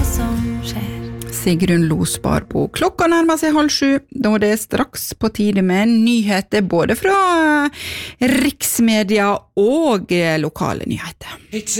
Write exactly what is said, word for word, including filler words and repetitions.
som skjer. Sigrun Losbarbo. Klokka nærmer seg halv sju, da det er straks på tide med nyheter både fra riksmedia og lokale nyheter.